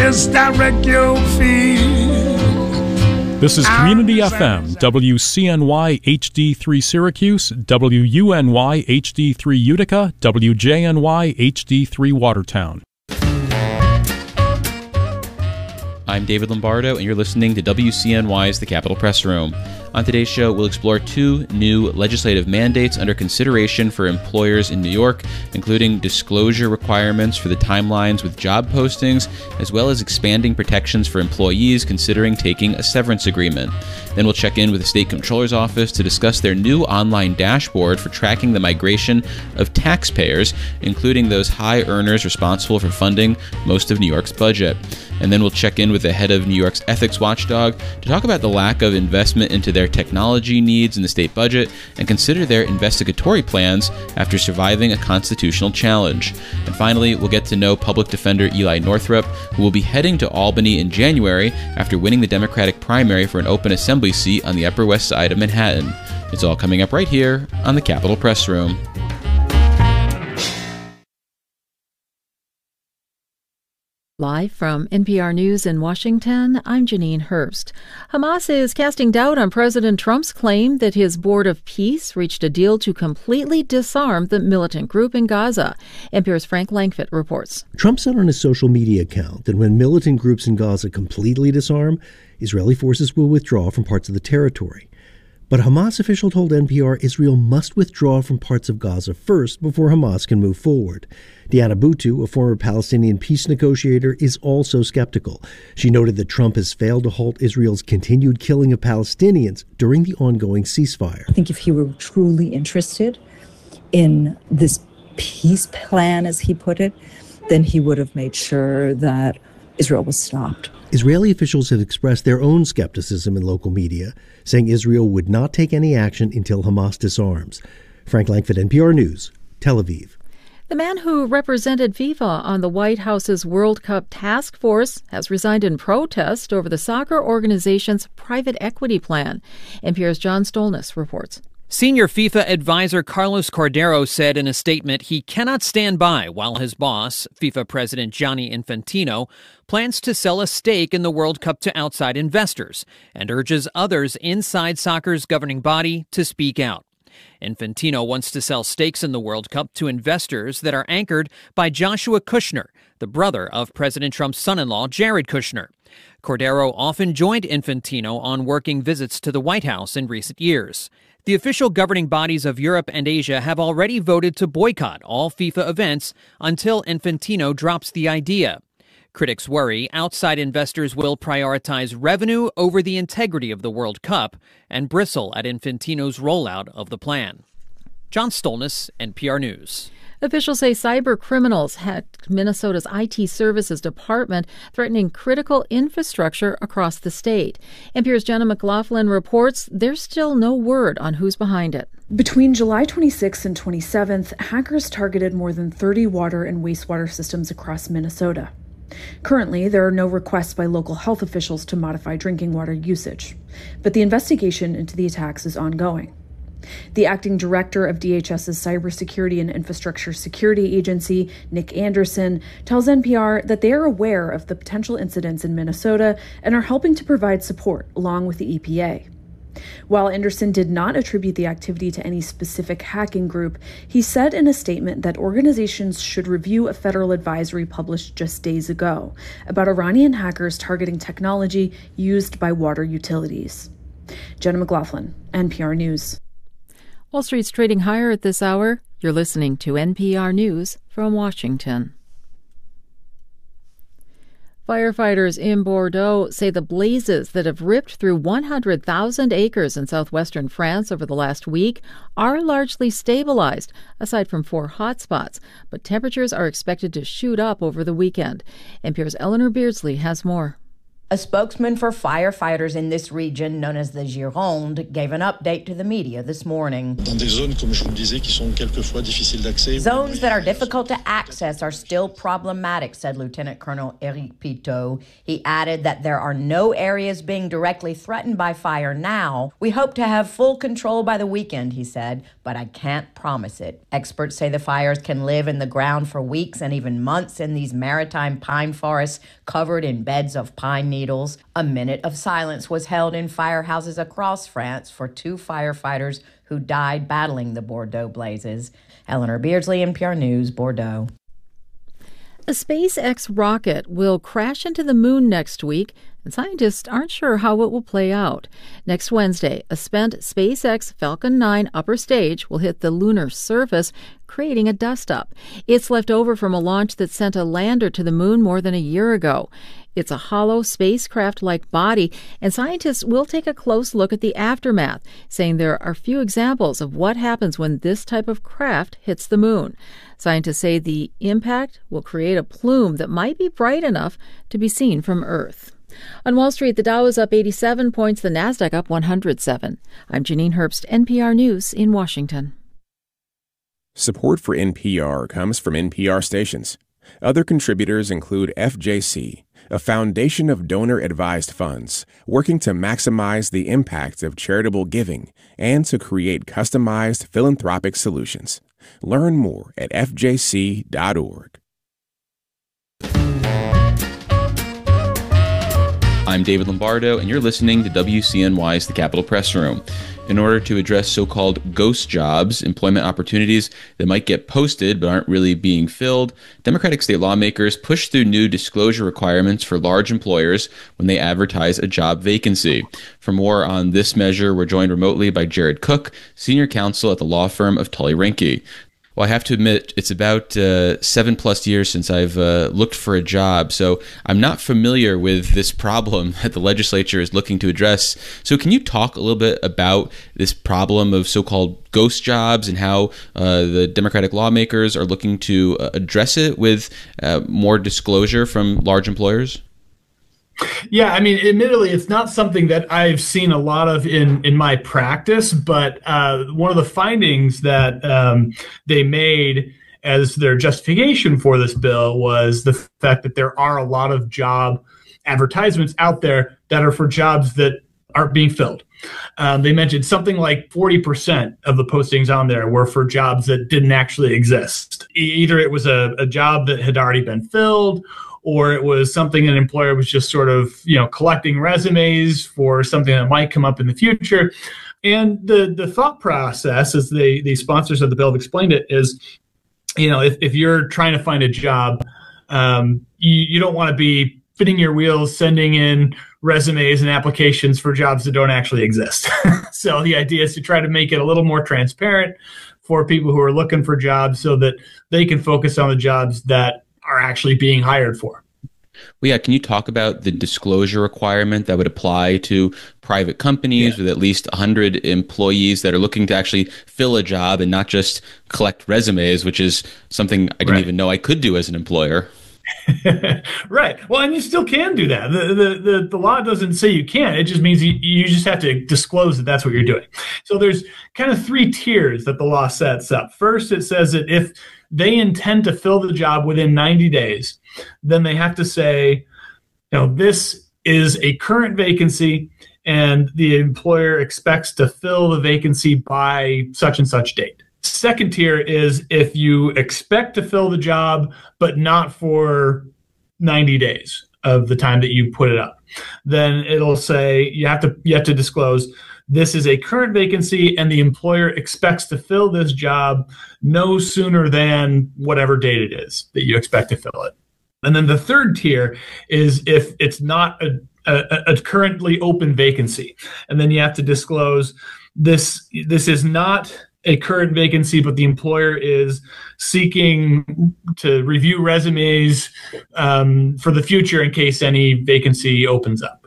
just direct your feet. This is Community FM, WCNY HD3 Syracuse, WUNY HD3 Utica, WJNY HD3 Watertown. I'm David Lombardo, and you're listening to WCNY's The Capitol Press Room. On today's show, we'll explore two new legislative mandates under consideration for employers in New York, including disclosure requirements for the timelines with job postings, as well as expanding protections for employees considering taking a severance agreement. Then we'll check in with the State Comptroller's Office to discuss their new online dashboard for tracking the migration of taxpayers, including those high earners responsible for funding most of New York's budget. And then we'll check in with the head of New York's ethics watchdog to talk about the lack of investment into their technology needs in the state budget and consider their investigatory plans after surviving a constitutional challenge. And finally, we'll get to know Public Defender Eli Northrup, who will be heading to Albany in January after winning the Democratic primary for an open assembly seat on the Upper West Side of Manhattan. It's all coming up right here on the Capitol Press Room. Live from NPR News in Washington, I'm Janine Hurst. Hamas is casting doubt on President Trump's claim that his Board of Peace reached a deal to completely disarm the militant group in Gaza. NPR's Frank Langfitt reports. Trump said on his social media account that when militant groups in Gaza completely disarm, Israeli forces will withdraw from parts of the territory. But a Hamas official told NPR Israel must withdraw from parts of Gaza first before Hamas can move forward. Diana Boutou, a former Palestinian peace negotiator, is also skeptical. She noted that Trump has failed to halt Israel's continued killing of Palestinians during the ongoing ceasefire. I think if he were truly interested in this peace plan, as he put it, then he would have made sure that Israel was stopped. Israeli officials have expressed their own skepticism in local media, saying Israel would not take any action until Hamas disarms. Frank Langfitt, NPR News, Tel Aviv. The man who represented FIFA on the White House's World Cup task force has resigned in protest over the soccer organization's private equity plan. NPR's John Stolnis reports. Senior FIFA advisor Carlos Cordero said in a statement he cannot stand by while his boss, FIFA President Gianni Infantino, plans to sell a stake in the World Cup to outside investors and urges others inside soccer's governing body to speak out. Infantino wants to sell stakes in the World Cup to investors that are anchored by Joshua Kushner, the brother of President Trump's son-in-law, Jared Kushner. Cordero often joined Infantino on working visits to the White House in recent years. The official governing bodies of Europe and Asia have already voted to boycott all FIFA events until Infantino drops the idea. Critics worry outside investors will prioritize revenue over the integrity of the World Cup and bristle at Infantino's rollout of the plan. John Stolnis, NPR News. Officials say cyber criminals hacked Minnesota's IT services department, threatening critical infrastructure across the state. NPR's Jenna McLaughlin reports there's still no word on who's behind it. Between July 26th and 27th, hackers targeted more than 30 water and wastewater systems across Minnesota. Currently, there are no requests by local health officials to modify drinking water usage, but the investigation into the attacks is ongoing. The acting director of DHS's Cybersecurity and Infrastructure Security Agency, Nick Anderson, tells NPR that they are aware of the potential incidents in Minnesota and are helping to provide support along with the EPA. While Anderson did not attribute the activity to any specific hacking group, he said in a statement that organizations should review a federal advisory published just days ago about Iranian hackers targeting technology used by water utilities. Jenna McLaughlin, NPR News. Wall Street's trading higher at this hour. You're listening to NPR News from Washington. Firefighters in Bordeaux say the blazes that have ripped through 100,000 acres in southwestern France over the last week are largely stabilized, aside from 4 hotspots. But temperatures are expected to shoot up over the weekend. NPR's Eleanor Beardsley has more. A spokesman for firefighters in this region, known as the Gironde, gave an update to the media this morning. Zones that are difficult to access are still problematic, said Lieutenant Colonel Eric Pitot. He added that there are no areas being directly threatened by fire now. We hope to have full control by the weekend, he said, but I can't promise it. Experts say the fires can live in the ground for weeks and even months in these maritime pine forests covered in beds of pine needles. A minute of silence was held in firehouses across France for 2 firefighters who died battling the Bordeaux blazes. Eleanor Beardsley, NPR News, Bordeaux. A SpaceX rocket will crash into the moon next week, and scientists aren't sure how it will play out. Next Wednesday, a spent SpaceX Falcon 9 upper stage will hit the lunar surface, creating a dust-up. It's left over from a launch that sent a lander to the moon more than a year ago. It's a hollow spacecraft-like body, and scientists will take a close look at the aftermath, saying there are few examples of what happens when this type of craft hits the moon. Scientists say the impact will create a plume that might be bright enough to be seen from Earth. On Wall Street, the Dow is up 87 points, the Nasdaq up 107. I'm Janine Herbst, NPR News in Washington. Support for NPR comes from NPR stations. Other contributors include FJC, a foundation of donor-advised funds working to maximize the impact of charitable giving and to create customized philanthropic solutions. Learn more at fjc.org. I'm David Lombardo, and you're listening to WCNY's The Capitol Press Room. In order to address so-called ghost jobs, employment opportunities that might get posted but aren't really being filled, Democratic state lawmakers pushed through new disclosure requirements for large employers when they advertise a job vacancy. For more on this measure, we're joined remotely by Jared Cook, senior counsel at the law firm of Tully Rinke. Well, I have to admit, it's about 7+ years since I've looked for a job, so I'm not familiar with this problem that the legislature is looking to address. So can you talk a little bit about this problem of so-called ghost jobs and how the Democratic lawmakers are looking to address it with more disclosure from large employers? Yeah, I mean, admittedly, it's not something that I've seen a lot of in my practice, but one of the findings that they made as their justification for this bill was the fact that there are a lot of job advertisements out there that are for jobs that aren't being filled. They mentioned something like 40% of the postings on there were for jobs that didn't actually exist. Either it was a job that had already been filled, or it was something an employer was just sort of, collecting resumes for something that might come up in the future. And the thought process, as the sponsors of the bill have explained it, is, if you're trying to find a job, you don't want to be spinning your wheels, sending in resumes and applications for jobs that don't actually exist. So the idea is to try to make it a little more transparent for people who are looking for jobs so that they can focus on the jobs that are actually being hired for. Well, yeah, can you talk about the disclosure requirement that would apply to private companies with at least 100 employees that are looking to actually fill a job and not just collect resumes, which is something I didn't even know I could do as an employer? Right. Well, and you still can do that. The law doesn't say you can't. It just means you just have to disclose that that's what you're doing. So there's kind of 3 tiers that the law sets up. First, it says that if they intend to fill the job within 90 days, then they have to say, this is a current vacancy and the employer expects to fill the vacancy by such and such date. Second tier is if you expect to fill the job, but not for 90 days of the time that you put it up. Then it'll say you have to disclose this is a current vacancy and the employer expects to fill this job no sooner than whatever date it is that you expect to fill it. And then the third tier is if it's not a currently open vacancy. And then you have to disclose this is not a current vacancy, but the employer is seeking to review resumes for the future in case any vacancy opens up.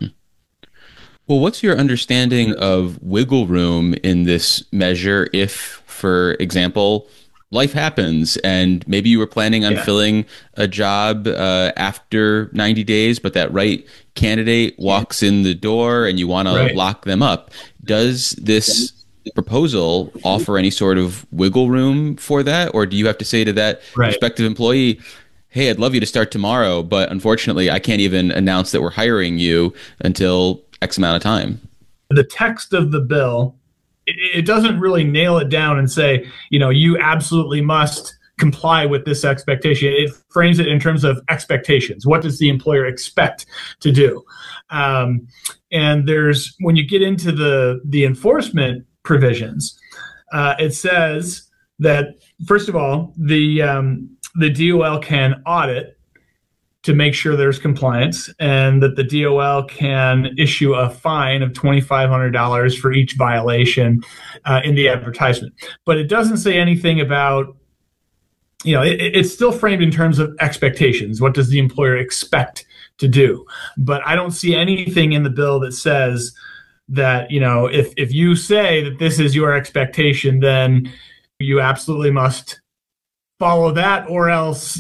Well, what's your understanding of wiggle room in this measure if, for example, life happens, and maybe you were planning on filling a job after 90 days, but that right candidate walks in the door and you want to lock them up. Does this proposal offer any sort of wiggle room for that? Or do you have to say to that prospective employee, hey, I'd love you to start tomorrow, but unfortunately I can't even announce that we're hiring you until X amount of time? The text of the bill, it doesn't really nail it down and say, you absolutely must comply with this expectation. It frames it in terms of expectations. What does the employer expect to do? And when you get into the enforcement provisions, it says that, first of all, the DOL can audit to make sure there's compliance, and that the DOL can issue a fine of $2,500 for each violation in the advertisement. But it doesn't say anything about, it's still framed in terms of expectations. What does the employer expect to do? But I don't see anything in the bill that says that, if you say that this is your expectation, then you absolutely must follow that, or else,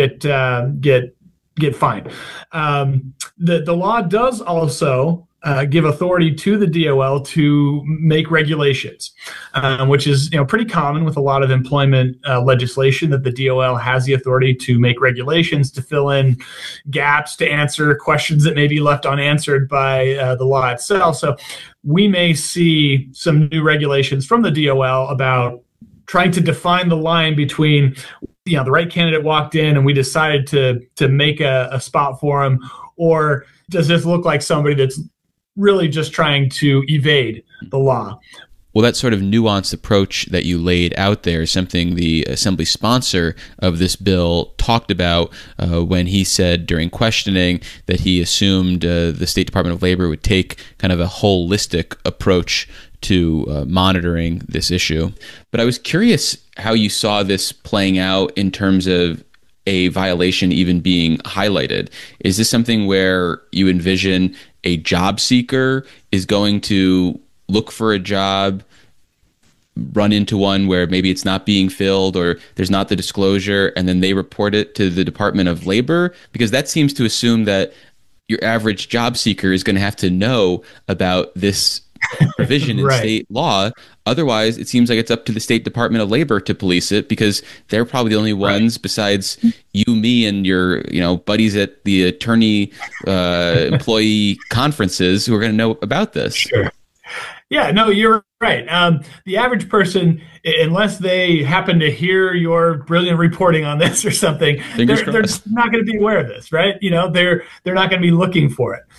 get fined. The law does also give authority to the DOL to make regulations, which is pretty common with a lot of employment legislation, that the DOL has the authority to make regulations to fill in gaps, to answer questions that may be left unanswered by the law itself. So we may see some new regulations from the DOL about trying to define the line between the right candidate walked in and we decided to make a spot for him, or does this look like somebody that's really just trying to evade the law? Well, that sort of nuanced approach that you laid out there is something the Assembly sponsor of this bill talked about when he said during questioning that he assumed the State Department of Labor would take kind of a holistic approach to monitoring this issue. But I was curious how you saw this playing out in terms of a violation even being highlighted. Is this something where you envision a job seeker is going to look for a job, run into one where maybe it's not being filled or there's not the disclosure, and then they report it to the Department of Labor? Because that seems to assume that your average job seeker is going to have to know about this provision in state law. Otherwise, it seems like it's up to the State Department of Labor to police it, because they're probably the only ones besides you, me, and your buddies at the attorney employee conferences who are going to know about this. Sure. Yeah, no, you're right. The average person, unless they happen to hear your brilliant reporting on this or something, they're not going to be aware of this, right? They're not going to be looking for it.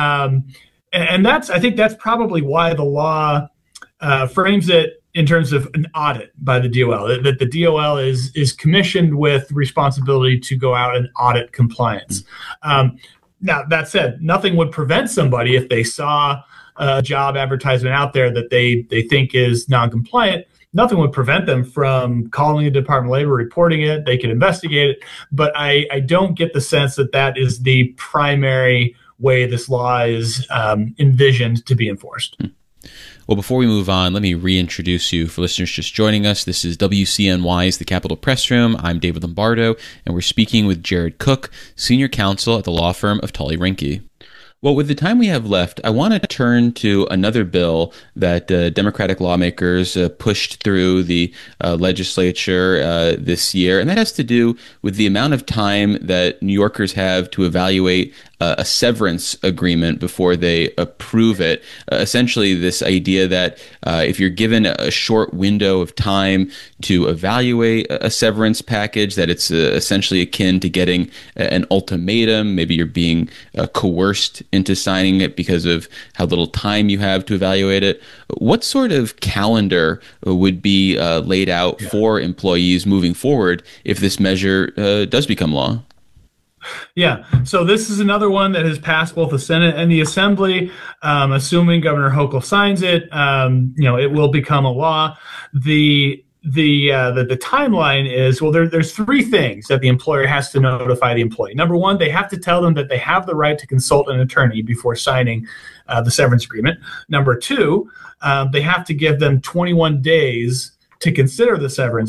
And I think that's probably why the law frames it in terms of an audit by the DOL, that the DOL is commissioned with responsibility to go out and audit compliance. Now, that said, nothing would prevent somebody, if they saw a job advertisement out there that they think is non-compliant, nothing would prevent them from calling the Department of Labor, reporting it. They can investigate it. But I don't get the sense that that is the primary way this law is envisioned to be enforced. Well, before we move on, let me reintroduce you for listeners just joining us. This is WCNY's The Capitol Press Room. I'm David Lombardo, and we're speaking with Jared Cook, Senior Counsel at the law firm of Tully Rinke. Well, with the time we have left, I want to turn to another bill that Democratic lawmakers pushed through the legislature this year, and that has to do with the amount of time that New Yorkers have to evaluate a severance agreement before they approve it. Essentially, this idea that if you're given a short window of time to evaluate a severance package, that it's essentially akin to getting an ultimatum. Maybe you're being coerced into signing it because of how little time you have to evaluate it. What sort of calendar would be laid out for employees moving forward if this measure does become law? Yeah, so this is another one that has passed both the Senate and the Assembly. Assuming Governor Hochul signs it, it will become a law. The timeline is, well, there's three things that the employer has to notify the employee. Number one, they have to tell them that they have the right to consult an attorney before signing the severance agreement. Number two, they have to give them 21 days to consider the severance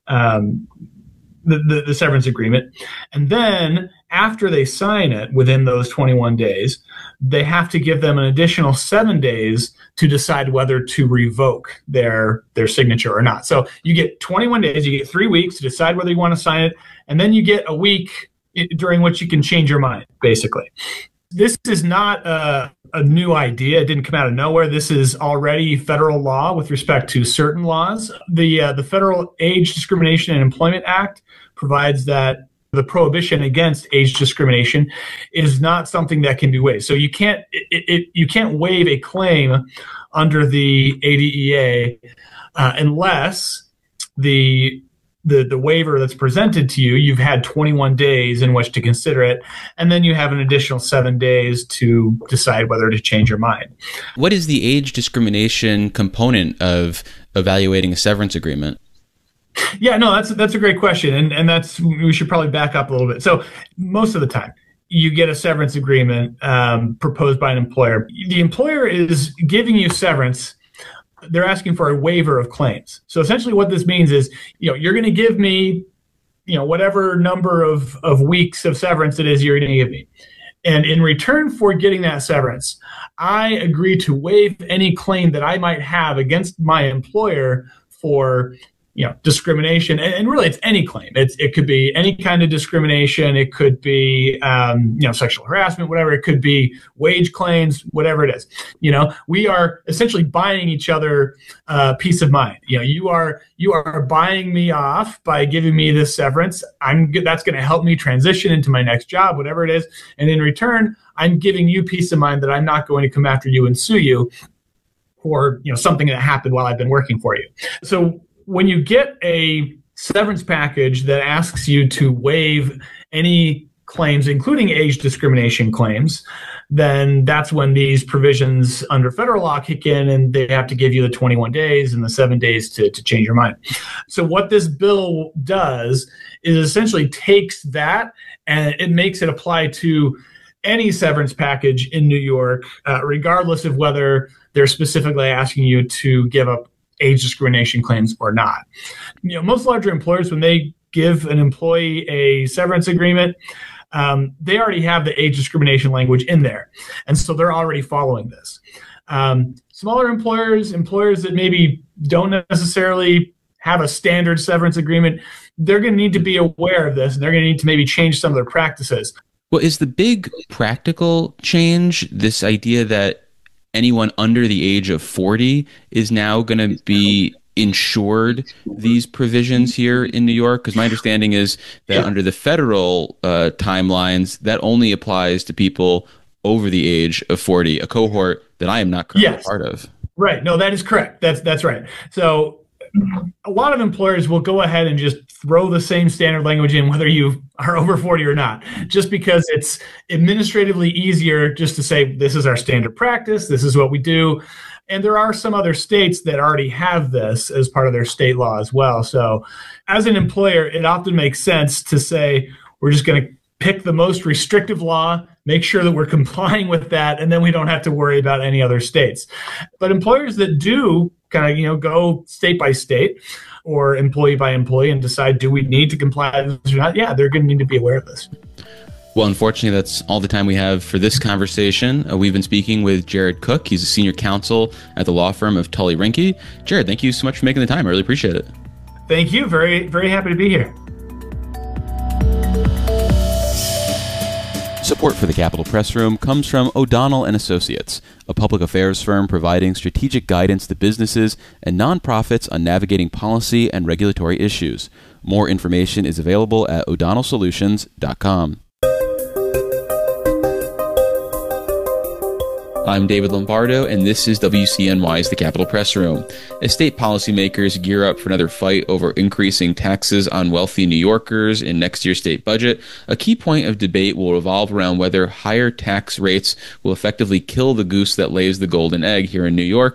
the severance agreement. And then after they sign it within those 21 days, they have to give them an additional 7 days to decide whether to revoke their signature or not. So you get 21 days, you get 3 weeks to decide whether you want to sign it, and then you get a week during which you can change your mind, basically. This is not a new idea. It didn't come out of nowhere. This is already federal law with respect to certain laws. The Federal Age Discrimination and Employment Act provides that the prohibition against age discrimination is not something that can be waived. So you can't waive a claim under the ADEA unless the waiver that's presented to you, you've had 21 days in which to consider it, and then you have an additional 7 days to decide whether to change your mind. What is the age discrimination component of evaluating a severance agreement? Yeah, no, that's a great question, and we should probably back up a little bit. So most of the time, you get a severance agreement proposed by an employer. The employer is giving you severance. They're asking for a waiver of claims. So essentially what this means is, you're going to give me, whatever number of weeks of severance it is you're going to give me. And in return for getting that severance, I agree to waive any claim that I might have against my employer for discrimination, and really it's any claim. It could be any kind of discrimination. It could be, sexual harassment, whatever. It could be wage claims, whatever it is. We are essentially buying each other peace of mind. You are buying me off by giving me this severance. That's going to help me transition into my next job, whatever it is. And in return, I'm giving you peace of mind that I'm not going to come after you and sue you for something that happened while I've been working for you. So when you get a severance package that asks you to waive any claims, including age discrimination claims, then that's when these provisions under federal law kick in, and they have to give you the 21 days and the 7 days to change your mind. So what this bill does is essentially takes that and it makes it apply to any severance package in New York, regardless of whether they're specifically asking you to give up age discrimination claims or not. Most larger employers, when they give an employee a severance agreement, they already have the age discrimination language in there. And so they're already following this. Smaller employers that maybe don't necessarily have a standard severance agreement, they're going to need to be aware of this, and they're going to need to maybe change some of their practices. Well, is the big practical change this idea that anyone under the age of 40 is now going to be insured these provisions here in New York? Because my understanding is that under the federal timelines, that only applies to people over the age of 40, a cohort that I am not currently part of. Right. No, that is correct. That's right. So a lot of employers will go ahead and just throw the same standard language in whether you are over 40 or not, just because it's administratively easier just to say, this is our standard practice, this is what we do. And there are some other states that already have this as part of their state law as well. So as an employer, it often makes sense to say, we're just going to pick the most restrictive law, make sure that we're complying with that, and then we don't have to worry about any other states. But employers that do kind of, go state by state or employee by employee and decide, do we need to comply with this or not? Yeah, they're going to need to be aware of this. Well, unfortunately, that's all the time we have for this conversation. We've been speaking with Jared Cook. He's a senior counsel at the law firm of Tully Rinke. Jared, thank you so much for making the time. I really appreciate it. Thank you. Very, very happy to be here. Support for the Capitol Press Room comes from O'Donnell & Associates, a public affairs firm providing strategic guidance to businesses and nonprofits on navigating policy and regulatory issues. More information is available at o'donnellsolutions.com. I'm David Lombardo, and this is WCNY's The Capitol Press Room. As state policymakers gear up for another fight over increasing taxes on wealthy New Yorkers in next year's state budget, a key point of debate will revolve around whether higher tax rates will effectively kill the goose that lays the golden egg here in New York,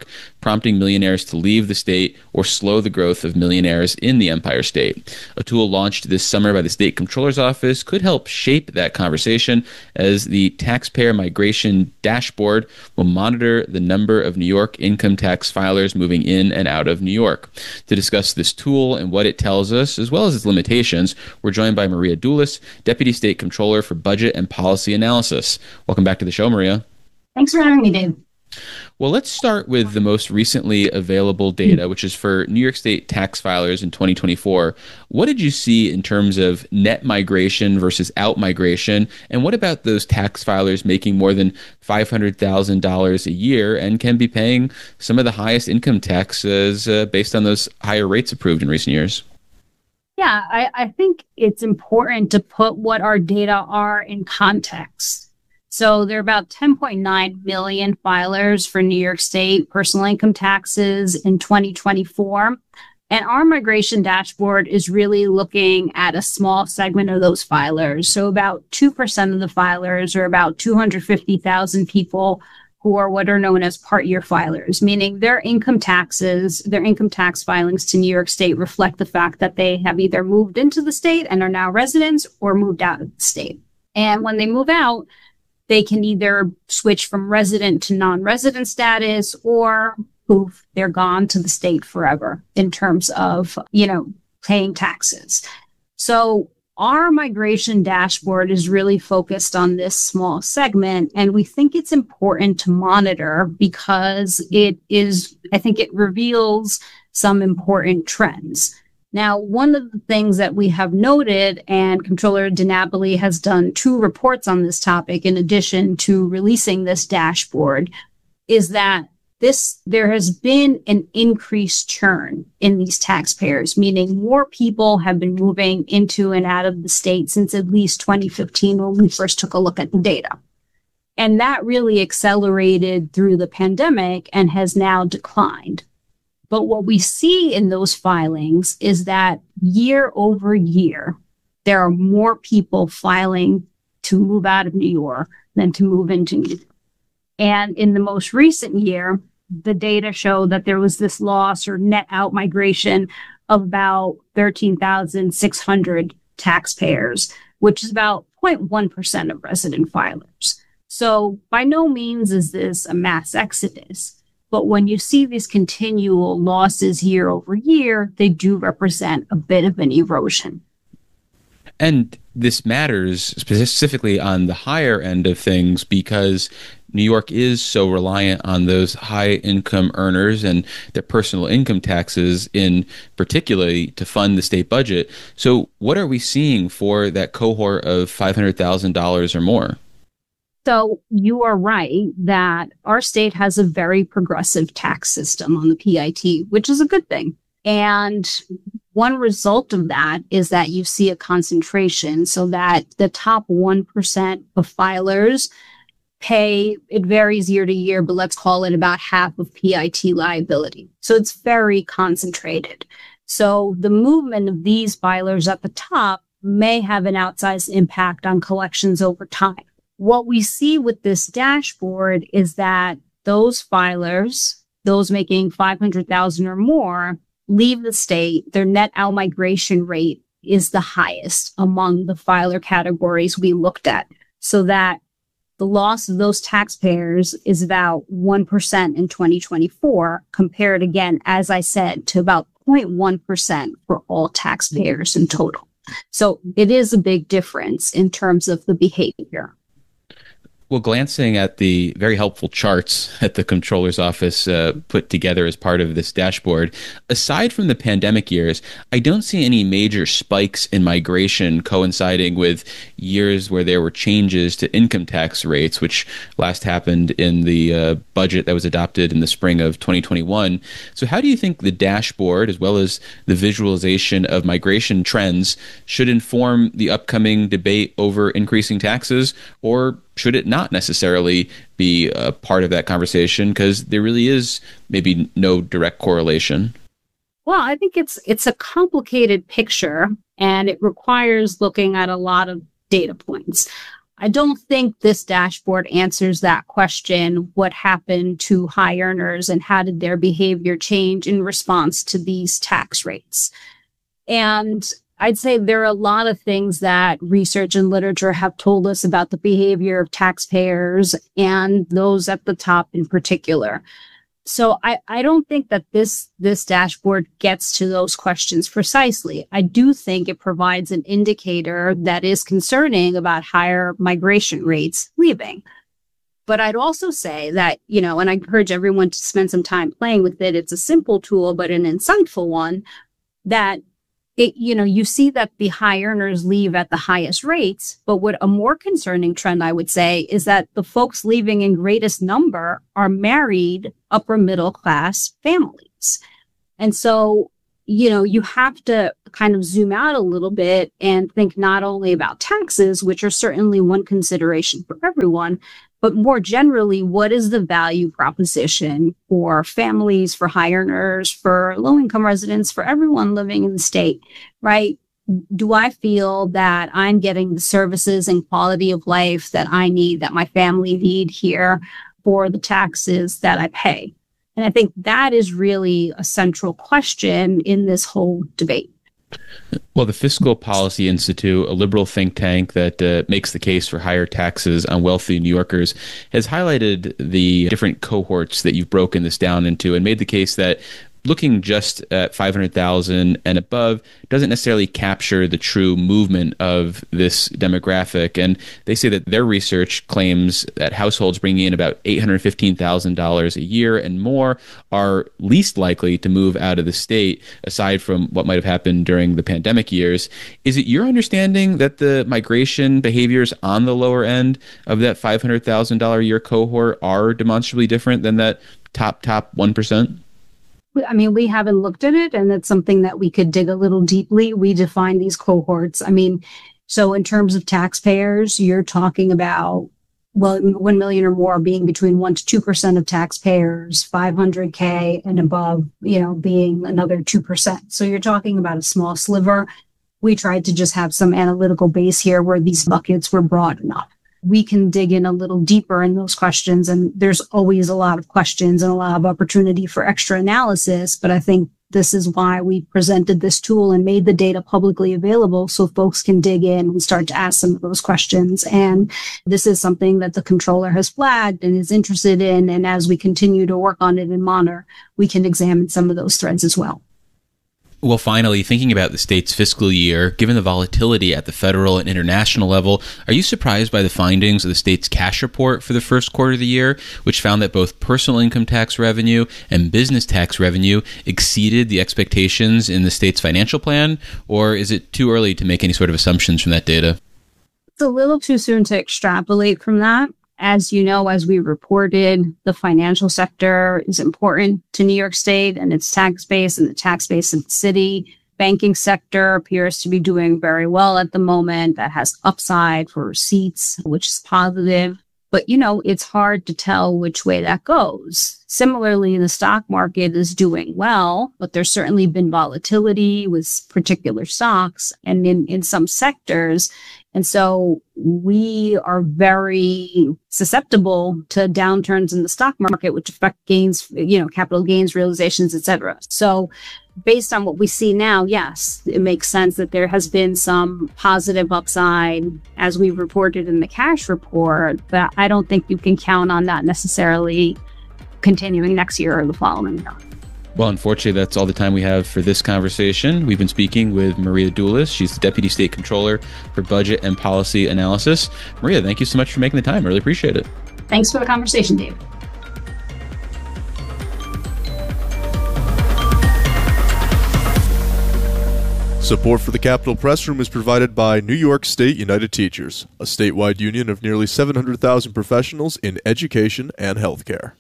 prompting millionaires to leave the state or slow the growth of millionaires in the Empire State. A tool launched this summer by the State Comptroller's Office could help shape that conversation, as the Taxpayer Migration Dashboard will monitor the number of New York income tax filers moving in and out of New York. To discuss this tool and what it tells us, as well as its limitations, we're joined by Maria Doulis, Deputy State Comptroller for Budget and Policy Analysis. Welcome back to the show, Maria. Thanks for having me, Dave. Well, let's start with the most recently available data, which is for New York State tax filers in 2024. What did you see in terms of net migration versus out migration? And what about those tax filers making more than $500,000 a year and can be paying some of the highest income taxes based on those higher rates approved in recent years? Yeah, I think it's important to put what our data are in context. So there are about 10.9 million filers for New York State personal income taxes in 2024. And our migration dashboard is really looking at a small segment of those filers. So about 2% of the filers, or about 250,000 people who are what are known as part-year filers, meaning their income tax filings to New York State reflect the fact that they have either moved into the state and are now residents or moved out of the state. And when they move out, they can either switch from resident to non-resident status, or poof, they're gone to the state forever in terms of, paying taxes. So our migration dashboard is really focused on this small segment, and we think it's important to monitor because it reveals some important trends. Now, one of the things that we have noted, and Comptroller DiNapoli has done 2 reports on this topic in addition to releasing this dashboard, is that there has been an increased churn in these taxpayers, meaning more people have been moving into and out of the state since at least 2015 when we first took a look at the data. And that really accelerated through the pandemic and has now declined. But what we see in those filings is that year over year, there are more people filing to move out of New York than to move into New York. And in the most recent year, the data show that there was this loss or net out migration of about 13,600 taxpayers, which is about 0.1% of resident filers. So by no means is this a mass exodus. But when you see these continual losses year over year, they do represent a bit of an erosion. And this matters specifically on the higher end of things because New York is so reliant on those high income earners and their personal income taxes in particularly to fund the state budget. So what are we seeing for that cohort of $500,000 or more? So you are right that our state has a very progressive tax system on the PIT, which is a good thing. And one result of that is that you see a concentration so that the top 1% of filers pay, it varies year to year, but let's call it about half of PIT liability. So it's very concentrated. So the movement of these filers at the top may have an outsized impact on collections over time. What we see with this dashboard is that those filers, those making $500,000 or more, leave the state. Their net out migration rate is the highest among the filer categories we looked at, so that the loss of those taxpayers is about 1% in 2024, compared again, as I said, to about 0.1% for all taxpayers in total. So it is a big difference in terms of the behavior. Well, glancing at the very helpful charts that the Comptroller's Office put together as part of this dashboard, aside from the pandemic years, I don't see any major spikes in migration coinciding with years where there were changes to income tax rates, which last happened in the budget that was adopted in the spring of 2021. So how do you think the dashboard, as well as the visualization of migration trends, should inform the upcoming debate over increasing taxes, or should it not necessarily be a part of that conversation because there really is maybe no direct correlation? Well, I think it's a complicated picture and it requires looking at a lot of data points. I don't think this dashboard answers that question. What happened to high earners and how did their behavior change in response to these tax rates? And I'd say there are a lot of things that research and literature have told us about the behavior of taxpayers and those at the top in particular. So I don't think that this dashboard gets to those questions precisely. I do think it provides an indicator that is concerning about higher migration rates leaving. But I'd also say that, and I encourage everyone to spend some time playing with it. It's a simple tool, but an insightful one that you see that the high earners leave at the highest rates. But what a more concerning trend, I would say, is that the folks leaving in greatest number are married upper middle class families. And so, you have to kind of zoom out a little bit and think not only about taxes, which are certainly one consideration for everyone, but more generally, what is the value proposition for families, for high earners, for low-income residents, for everyone living in the state, right? Do I feel that I'm getting the services and quality of life that I need, that my family need here for the taxes that I pay? And I think that is really a central question in this whole debate. Well, the Fiscal Policy Institute, a liberal think tank that makes the case for higher taxes on wealthy New Yorkers, has highlighted the different cohorts that you've broken this down into and made the case that looking just at 500,000 and above doesn't necessarily capture the true movement of this demographic. And they say that their research claims that households bringing in about $815,000 a year and more are least likely to move out of the state, aside from what might have happened during the pandemic years. Is it your understanding that the migration behaviors on the lower end of that $500,000 a year cohort are demonstrably different than that top 1%? I mean, we haven't looked at it, and it's something that we could dig a little deeply. We define these cohorts. I mean, so in terms of taxpayers, you're talking about, 1 million or more being between 1 to 2% of taxpayers, 500K and above, being another 2%. So you're talking about a small sliver. We tried to just have some analytical base here where these buckets were broad enough. We can dig in a little deeper in those questions. And there's always a lot of questions and a lot of opportunity for extra analysis. But I think this is why we presented this tool and made the data publicly available so folks can dig in and start to ask some of those questions. And this is something that the controller has flagged and is interested in. And as we continue to work on it and monitor, we can examine some of those threads as well. Well, finally, thinking about the state's fiscal year, given the volatility at the federal and international level, are you surprised by the findings of the state's cash report for the first quarter of the year, which found that both personal income tax revenue and business tax revenue exceeded the expectations in the state's financial plan? Or is it too early to make any sort of assumptions from that data? It's a little too soon to extrapolate from that. As you know, as we reported, the financial sector is important to New York State and its tax base and the tax base of the city. Banking sector appears to be doing very well at the moment. That has upside for receipts, which is positive. But, it's hard to tell which way that goes. Similarly, the stock market is doing well, but there's certainly been volatility with particular stocks and in some sectors. And so we are very susceptible to downturns in the stock market, which affect gains, capital gains, realizations, et cetera. So based on what we see now, yes, it makes sense that there has been some positive upside as we reported in the cash report, but I don't think you can count on that necessarily continuing next year or the following year. Well, unfortunately, that's all the time we have for this conversation. We've been speaking with Maria Doulis. She's the Deputy State Controller for Budget and Policy Analysis. Maria, thank you so much for making the time. I really appreciate it. Thanks for the conversation, Dave. Support for the Capitol Press Room is provided by New York State United Teachers, a statewide union of nearly 700,000 professionals in education and healthcare.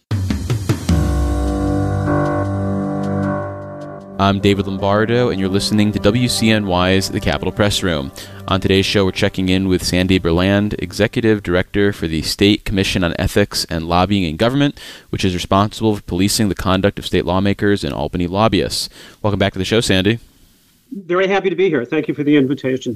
I'm David Lombardo, and you're listening to WCNY's The Capitol Press Room. On today's show, we're checking in with Sandy Berland, Executive Director for the State Commission on Ethics and Lobbying in Government, which is responsible for policing the conduct of state lawmakers and Albany lobbyists. Welcome back to the show, Sandy. Very happy to be here. Thank you for the invitation, Dave.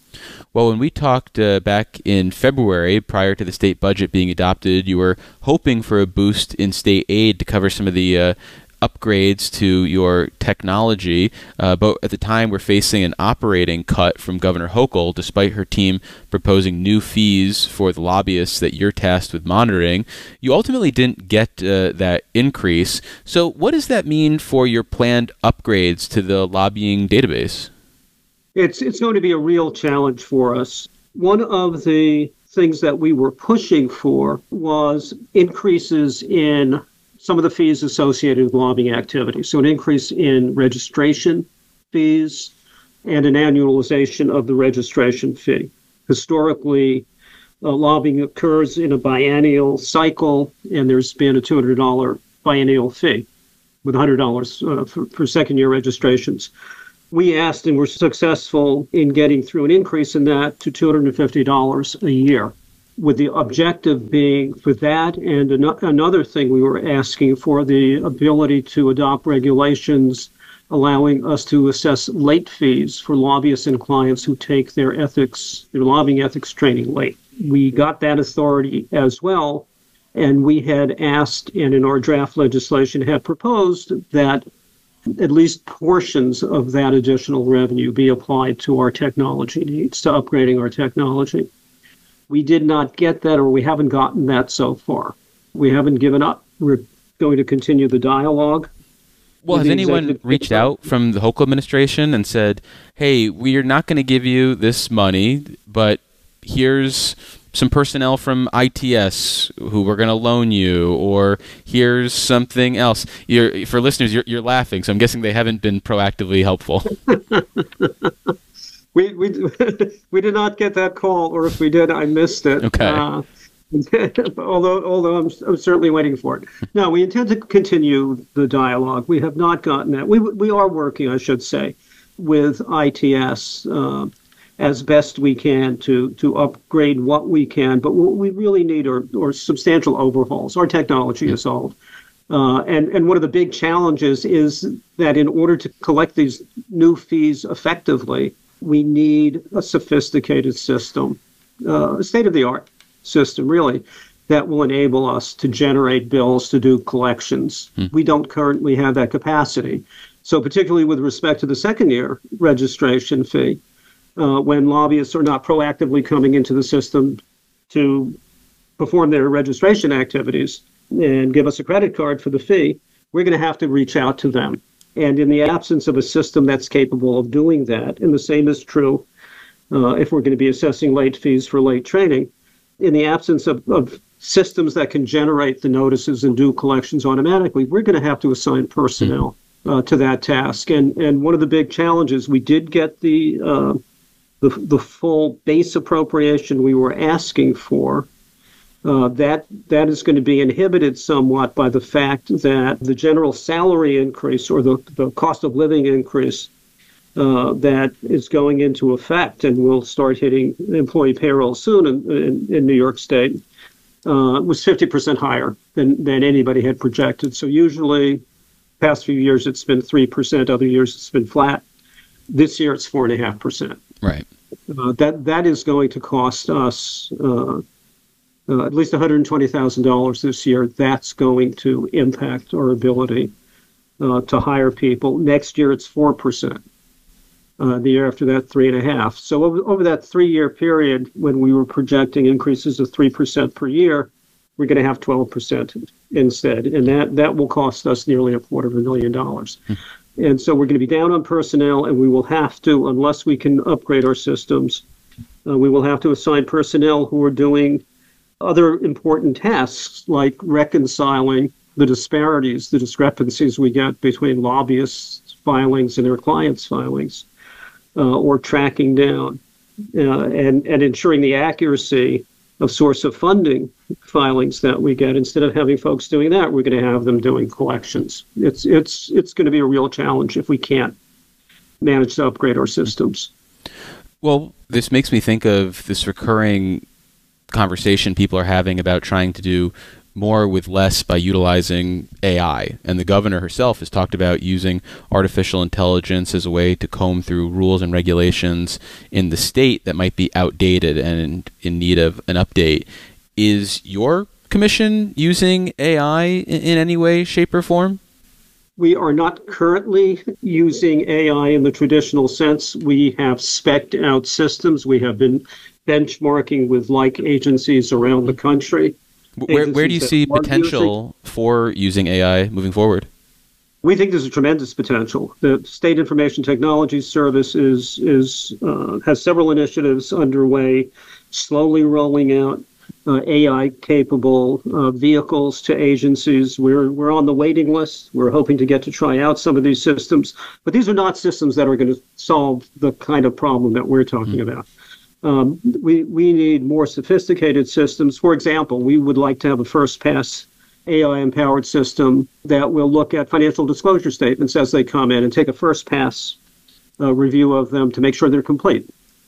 Well, when we talked back in February, prior to the state budget being adopted, you were hoping for a boost in state aid to cover some of the upgrades to your technology, but at the time we're facing an operating cut from Governor Hochul, despite her team proposing new fees for the lobbyists that you're tasked with monitoring. You ultimately didn't get that increase. So what does that mean for your planned upgrades to the lobbying database? It's going to be a real challenge for us. One of the things that we were pushing for was increases in some of the fees associated with lobbying activities. So an increase in registration fees and an annualization of the registration fee. Historically, lobbying occurs in a biennial cycle, and there's been a $200 biennial fee with $100 for second-year registrations. We asked and were successful in getting through an increase in that to $250 a year, with the objective being for that and another thing we were asking for, the ability to adopt regulations allowing us to assess late fees for lobbyists and clients who take their lobbying ethics training late. We got that authority as well, and we had asked, and in our draft legislation had proposed, that at least portions of that additional revenue be applied to our technology needs, to upgrading our technology. We did not get that, or we haven't gotten that so far. We haven't given up. We're going to continue the dialogue. Well, has anyone reached out from the Hochul administration and said, hey, we're not going to give you this money, but here's some personnel from ITS who we're going to loan you, or here's something else? For listeners, you're laughing, so I'm guessing they haven't been proactively helpful. We did not get that call, or if we did, I missed it. Okay. Although I'm certainly waiting for it. No, we intend to continue the dialogue. We have not gotten that. We are working, I should say, with ITS as best we can to upgrade what we can. But what we really need are substantial overhauls. Our technology is old. And one of the big challenges is that in order to collect these new fees effectively, we need a sophisticated system, a state-of-the-art system, really, that will enable us to generate bills to do collections. We don't currently have that capacity. So particularly with respect to the second-year registration fee, when lobbyists are not proactively coming into the system to perform their registration activities and give us a credit card for the fee, we're going to have to reach out to them. And in the absence of a system that's capable of doing that, and the same is true if we're going to be assessing late fees for late training, in the absence of systems that can generate the notices and do collections automatically, we're going to have to assign personnel to that task. And one of the big challenges, we did get the full base appropriation we were asking for. That is going to be inhibited somewhat by the fact that the general salary increase, or the cost of living increase that is going into effect and will start hitting employee payroll soon in New York State, was 50% higher than anybody had projected. So usually, past few years it's been 3%, other years it's been flat. This year it's 4.5%. Right. That is going to cost us at least $120,000 this year. That's going to impact our ability to hire people. Next year, it's 4%. The year after that, 3.5%. So over that 3-year period, when we were projecting increases of 3% per year, we're going to have 12% instead, and that will cost us nearly $250,000. And so we're going to be down on personnel, and we will have to, unless we can upgrade our systems, we will have to assign personnel who are doing other important tasks like reconciling the discrepancies we get between lobbyists' filings and their clients' filings, or tracking down and ensuring the accuracy of source of funding filings that we get. Instead of having folks doing that, we're going to have them doing collections. It's going to be a real challenge if we can't manage to upgrade our systems. Well, this makes me think of this recurring conversation people are having about trying to do more with less by utilizing AI. And the governor herself has talked about using artificial intelligence as a way to comb through rules and regulations in the state that might be outdated and in need of an update. Is your commission using AI in any way, shape, or form? We are not currently using AI in the traditional sense. We have spec'd out systems. We have been benchmarking with like agencies around the country. Where do you see potential for using AI moving forward? We think there's a tremendous potential. The State Information Technology Service has several initiatives underway, slowly rolling out AI-capable vehicles to agencies. We're on the waiting list. We're hoping to get to try out some of these systems, but these are not systems that are going to solve the kind of problem that we're talking about. We need more sophisticated systems. For example, we would like to have a first-pass AI-empowered system that will look at financial disclosure statements as they come in and take a first-pass review of them to make sure they're complete,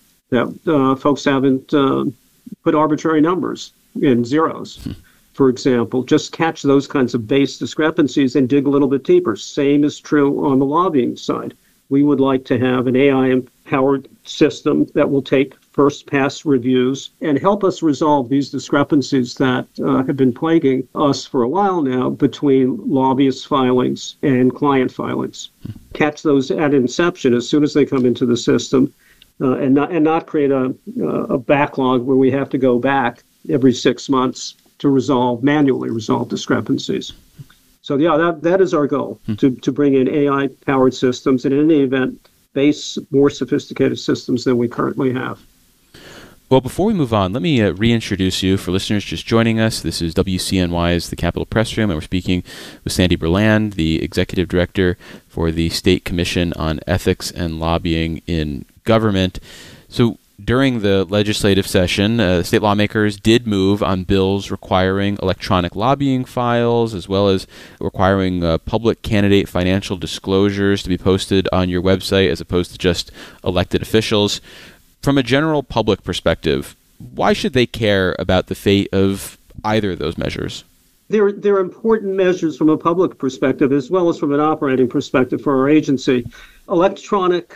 that folks haven't put arbitrary numbers in zeros, for example. Just catch those kinds of base discrepancies and dig a little bit deeper. Same is true on the lobbying side. We would like to have an AI-empowered system that will take first-pass reviews and help us resolve these discrepancies that have been plaguing us for a while now between lobbyist filings and client filings. Catch those at inception as soon as they come into the system, and not create a backlog where we have to go back every 6 months to manually resolve discrepancies. So yeah, that is our goal, to bring in AI-powered systems, and in any event, base more sophisticated systems than we currently have. Well, before we move on, let me reintroduce you for listeners just joining us. This is WCNY's The Capitol Press Room, and we're speaking with Sandy Berland, the Executive Director for the State Commission on Ethics and Lobbying in Government. So during the legislative session, state lawmakers did move on bills requiring electronic lobbying files, as well as requiring public candidate financial disclosures to be posted on your website as opposed to just elected officials. From a general public perspective, why should they care about the fate of either of those measures? They're important measures from a public perspective as well as from an operating perspective for our agency. Electronic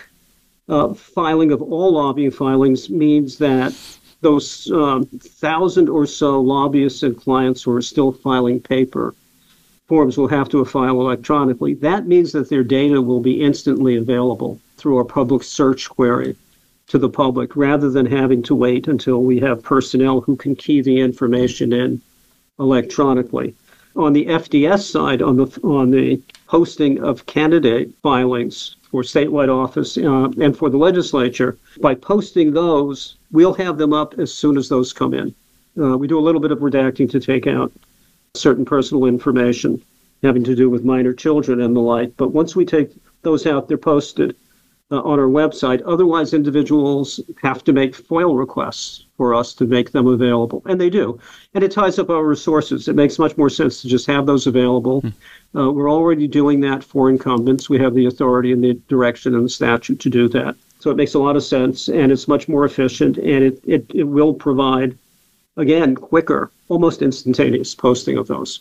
filing of all lobbying filings means that those 1,000 or so lobbyists and clients who are still filing paper forms will have to file electronically. That means that their data will be instantly available through our public search query to the public, rather than having to wait until we have personnel who can key the information in electronically. On the FDS side, on the posting of candidate filings for statewide office and for the legislature, by posting those, we'll have them up as soon as those come in. We do a little bit of redacting to take out certain personal information having to do with minor children and the like, but once we take those out, they're posted on our website. Otherwise, individuals have to make FOIL requests for us to make them available, and they do. And it ties up our resources. It makes much more sense to just have those available. We're already doing that for incumbents. We have the authority and the direction and the statute to do that. So it makes a lot of sense, and it's much more efficient, and it will provide, again, quicker, almost instantaneous posting of those.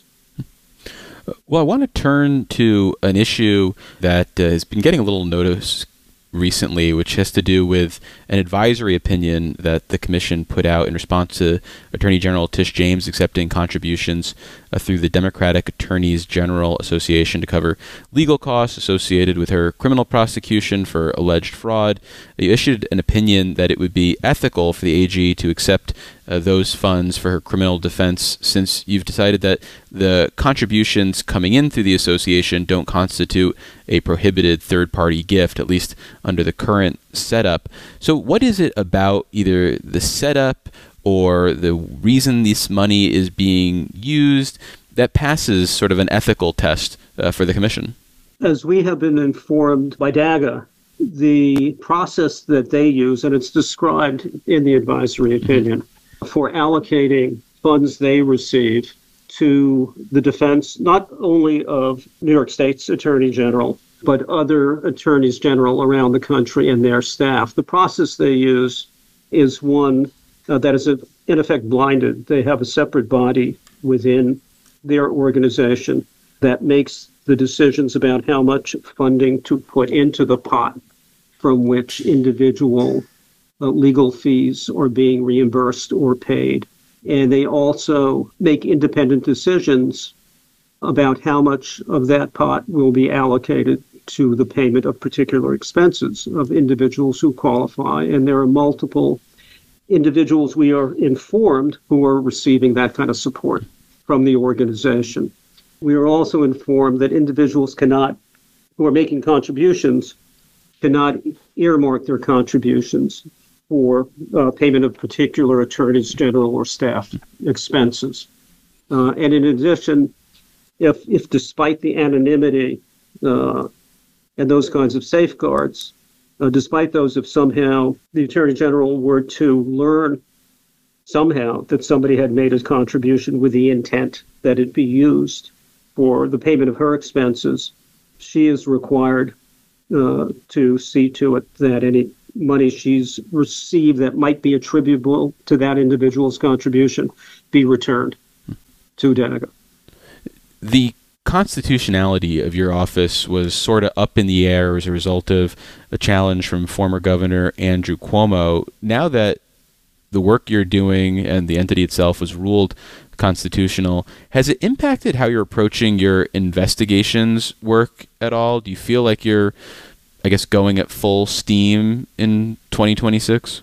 Well, I want to turn to an issue that has been getting a little notice recently, which has to do with an advisory opinion that the commission put out in response to Attorney General Tish James accepting contributions through the Democratic Attorneys General Association to cover legal costs associated with her criminal prosecution for alleged fraud. You issued an opinion that it would be ethical for the AG to accept those funds for her criminal defense, since you've decided that the contributions coming in through the association don't constitute a prohibited third-party gift, at least under the current setup. So what is it about either the setup or the reason this money is being used that passes sort of an ethical test for the commission? As we have been informed by DAGA, the process that they use, and it's described in the advisory opinion, for allocating funds they receive to the defense, not only of New York State's Attorney General, but other attorneys general around the country and their staff. The process they use is one that is, in effect, blinded. They have a separate body within their organization that makes the decisions about how much funding to put into the pot from which individual legal fees are being reimbursed or paid. And they also make independent decisions about how much of that pot will be allocated to the payment of particular expenses of individuals who qualify. And there are multiple individuals, we are informed, who are receiving that kind of support from the organization. We are also informed that individuals who are making contributions cannot earmark their contributions for payment of particular attorneys general or staff expenses. And in addition, if despite the anonymity and those kinds of safeguards, despite those, if somehow the attorney general were to learn somehow that somebody had made a contribution with the intent that it be used for the payment of her expenses, she is required to see to it that any money she's received that might be attributable to that individual's contribution be returned to Denica. The constitutionality of your office was sort of up in the air as a result of a challenge from former Governor Andrew Cuomo. Now that the work you're doing and the entity itself was ruled constitutional, has it impacted how you're approaching your investigations work at all? Do you feel like you're, going at full steam in 2026?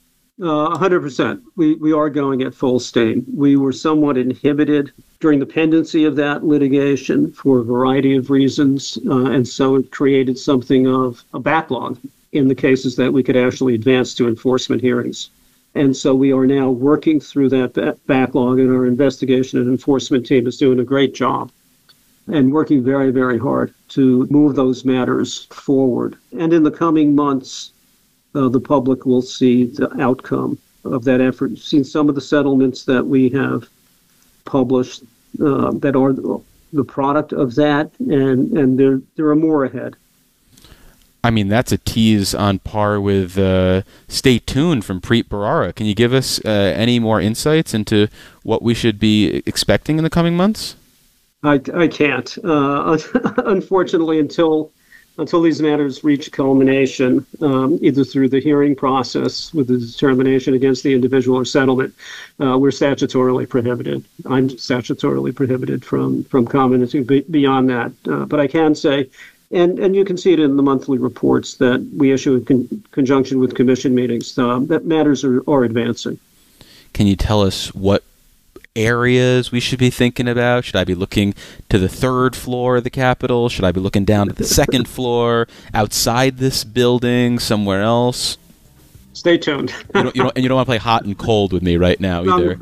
100%. We are going at full steam. We were somewhat inhibited during the pendency of that litigation for a variety of reasons, and so it created something of a backlog in the cases that we could actually advance to enforcement hearings. And so we are now working through that backlog, and our investigation and enforcement team is doing a great job and working very, very hard to move those matters forward. And in the coming months, the public will see the outcome of that effort. You've seen some of the settlements that we have published that are the product of that, and there are more ahead. I mean, that's a tease on par with Stay Tuned from Preet Bharara. Can you give us any more insights into what we should be expecting in the coming months? I can't. Unfortunately, until these matters reach culmination, either through the hearing process with the determination against the individual or settlement, we're statutorily prohibited. I'm statutorily prohibited from commenting beyond that. But I can say, and you can see it in the monthly reports that we issue in conjunction with commission meetings, that matters are advancing. Can you tell us what areas we should be thinking about? Should I be looking to the third floor of the Capitol? Should I be looking down to the second floor, outside this building, somewhere else? Stay tuned. You don't want to play hot and cold with me right now either.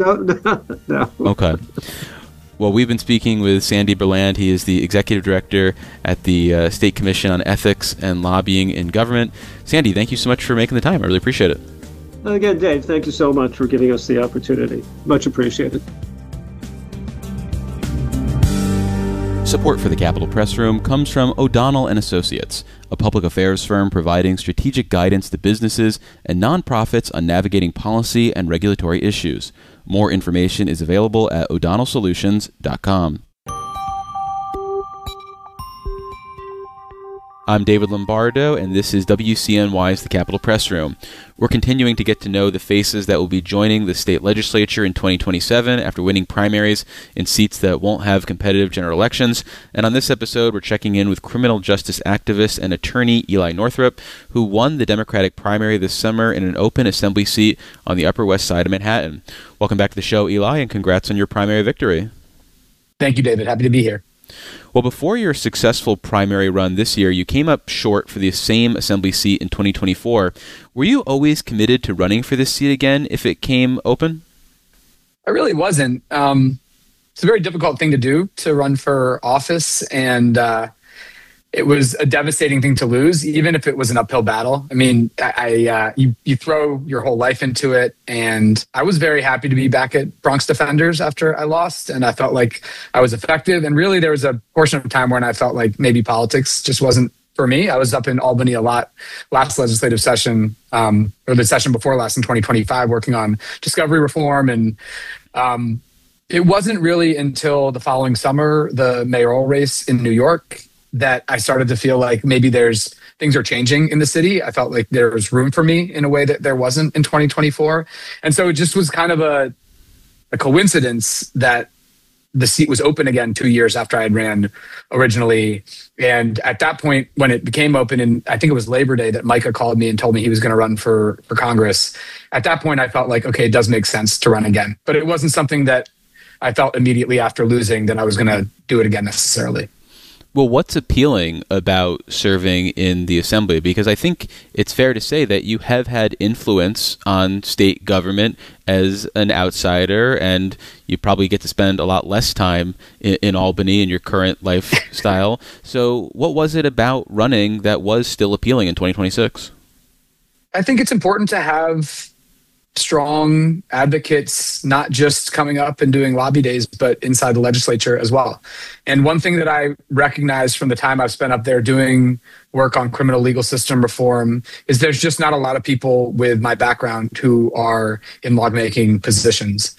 No. Okay. Well, we've been speaking with Sandy Berland. He is the executive director at the State Commission on Ethics and Lobbying in Government. Sandy, thank you so much for making the time. I really appreciate it. Again, Dave, thank you so much for giving us the opportunity. Much appreciated. Support for the Capitol Press Room comes from O'Donnell & Associates, a public affairs firm providing strategic guidance to businesses and nonprofits on navigating policy and regulatory issues. More information is available at o'donnellsolutions.com. I'm David Lombardo, and this is WCNY's The Capitol Press Room. We're continuing to get to know the faces that will be joining the state legislature in 2027 after winning primaries in seats that won't have competitive general elections. And on this episode, we're checking in with criminal justice activist and attorney Eli Northrup, who won the Democratic primary this summer in an open assembly seat on the Upper West Side of Manhattan. Welcome back to the show, Eli, and congrats on your primary victory. Thank you, David. Happy to be here. Well, before your successful primary run this year, you came up short for the same assembly seat in 2024. Were you always committed to running for this seat again if it came open? I really wasn't. It's a very difficult thing to do, to run for office, and it was a devastating thing to lose, even if it was an uphill battle. I mean, you throw your whole life into it, and I was very happy to be back at Bronx Defenders after I lost, and I felt like I was effective. And really, there was a portion of time when I felt like maybe politics just wasn't for me. I was up in Albany a lot last legislative session, or the session before last in 2025, working on discovery reform and It wasn't really until the following summer, the mayoral race in New York, that I started to feel like maybe things are changing in the city. I felt like there was room for me in a way that there wasn't in 2024. And so it just was kind of a coincidence that the seat was open again 2 years after I had ran originally. And at that point, when it became open, and I think it was Labor Day, that Micah called me and told me he was going to run for Congress. At that point, I felt like, okay, it does make sense to run again. But it wasn't something that I felt immediately after losing that I was going to do it again necessarily. Well, what's appealing about serving in the assembly? Because I think it's fair to say that you have had influence on state government as an outsider, and you probably get to spend a lot less time in Albany in your current lifestyle. So what was it about running that was still appealing in 2026? I think it's important to have strong advocates, not just coming up and doing lobby days, but inside the legislature as well. And one thing that I recognize from the time I've spent up there doing work on criminal legal system reform is there's just not a lot of people with my background who are in lawmaking positions.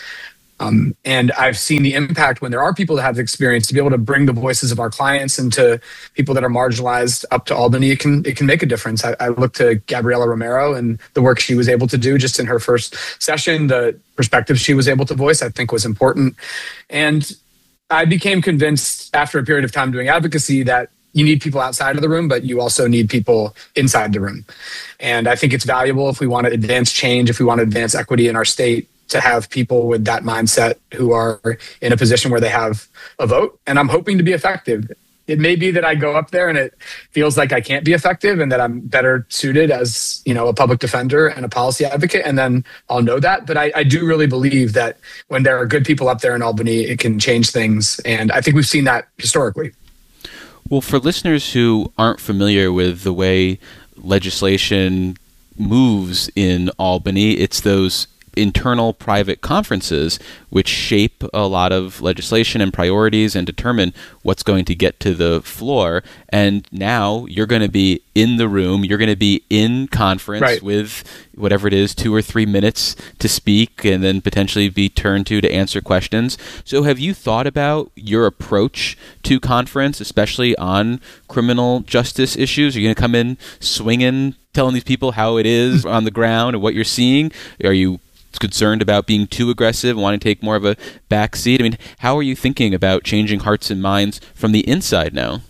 And I've seen the impact when there are people that have the experience to be able to bring the voices of our clients and to people that are marginalized up to Albany. It can make a difference. I look to Gabriela Romero and the work she was able to do just in her first session. The perspective she was able to voice, I think, was important. And I became convinced after a period of time doing advocacy that you need people outside of the room, but you also need people inside the room. And I think it's valuable if we want to advance change, if we want to advance equity in our state, to have people with that mindset who are in a position where they have a vote. And I'm hoping to be effective. It may be that I go up there and it feels like I can't be effective and that I'm better suited as, a public defender and a policy advocate. And then I'll know that. But I do really believe that when there are good people up there in Albany, it can change things. And I think we've seen that historically. Well, for listeners who aren't familiar with the way legislation moves in Albany, it's those internal private conferences which shape a lot of legislation and priorities and determine what's going to get to the floor. And now you're going to be in the room, you're going to be in conference with whatever it is, 2 or 3 minutes to speak and then potentially be turned to answer questions. So have you thought about your approach to conference, especially on criminal justice issues? Are you going to come in swinging, telling these people how it is on the ground and what you're seeing? Are you concerned about being too aggressive, wanting to take more of a back seat? I mean, how are you thinking about changing hearts and minds from the inside now?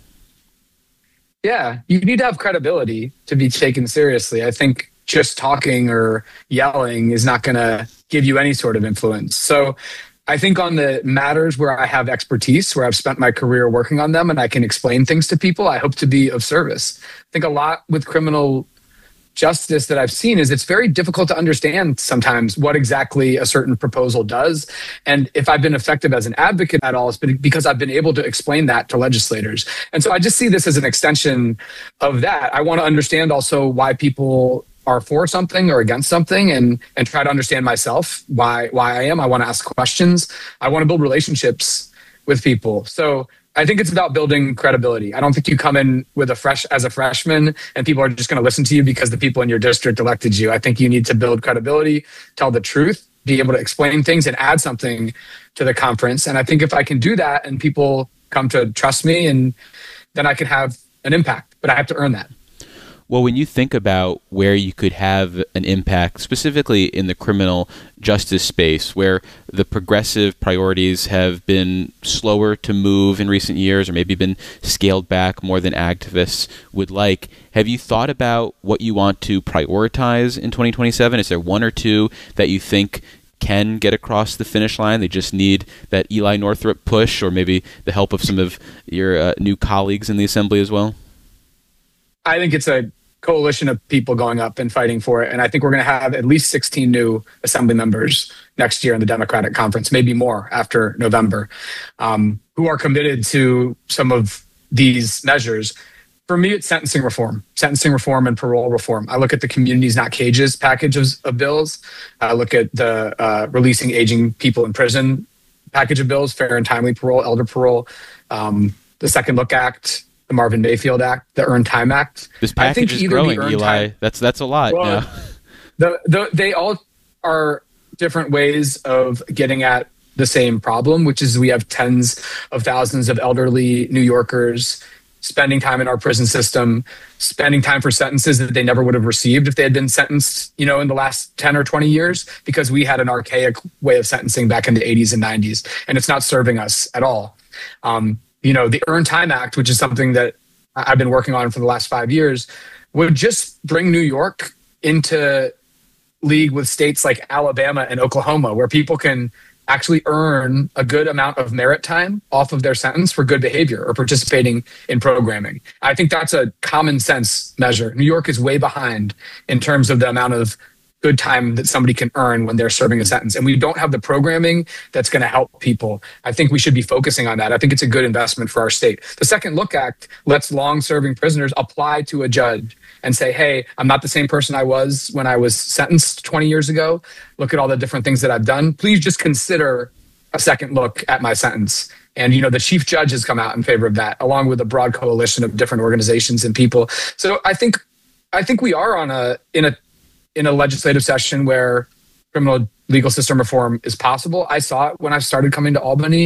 Yeah, you need to have credibility to be taken seriously. I think just talking or yelling is not going to give you any sort of influence. So I think on the matters where I have expertise, where I've spent my career working on them and I can explain things to people, I hope to be of service. I think a lot with criminal justice that I've seen is it's very difficult to understand sometimes what exactly a certain proposal does. And if I've been effective as an advocate at all, it's been because I've been able to explain that to legislators. And so I just see this as an extension of that. I want to understand also why people are for something or against something and try to understand myself, why I am. I want to ask questions. I want to build relationships with people. So I think it's about building credibility. I don't think you come in with as a freshman and people are just going to listen to you because the people in your district elected you. I think you need to build credibility, tell the truth, be able to explain things and add something to the conference. And I think if I can do that and people come to trust me, and then I can have an impact, but I have to earn that. Well, when you think about where you could have an impact, specifically in the criminal justice space, where the progressive priorities have been slower to move in recent years or maybe been scaled back more than activists would like, have you thought about what you want to prioritize in 2027? Is there one or two that you think can get across the finish line? They just need that Eli Northrup push or maybe the help of some of your new colleagues in the assembly as well? I think it's a coalition of people going up and fighting for it. And I think we're going to have at least 16 new assembly members next year in the Democratic conference, maybe more after November, who are committed to some of these measures. For me, it's sentencing reform and parole reform. I look at the Communities Not Cages package of bills. I look at the releasing aging people in prison package of bills, fair and timely parole, elder parole, the Second Look Act, the Marvin Mayfield Act, the Earned Time Act. This package is growing, Eli. That's a lot. Well, they all are different ways of getting at the same problem, which is we have tens of thousands of elderly New Yorkers spending time in our prison system, spending time for sentences that they never would have received if they had been sentenced, in the last 10 or 20 years, because we had an archaic way of sentencing back in the 80s and 90s, and it's not serving us at all. The Earned Time Act, which is something that I've been working on for the last 5 years, would just bring New York into league with states like Alabama and Oklahoma, where people can actually earn a good amount of merit time off of their sentence for good behavior or participating in programming. I think that's a common sense measure. New York is way behind in terms of the amount of good time that somebody can earn when they're serving a sentence. And we don't have the programming that's going to help people. I think we should be focusing on that. I think it's a good investment for our state. The Second Look Act lets long-serving prisoners apply to a judge and say, hey, I'm not the same person I was when I was sentenced 20 years ago. Look at all the different things that I've done. Please just consider a second look at my sentence. And, the chief judge has come out in favor of that, along with a broad coalition of different organizations and people. So I think we are in a legislative session where criminal legal system reform is possible. I saw it when I started coming to Albany.